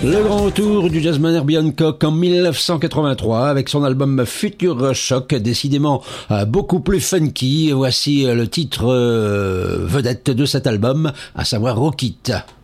Le grand retour du jazzman Herbie Hancock en 1983 avec son album Future Shock, décidément beaucoup plus funky. Voici le titre vedette de cet album, à savoir Rock It.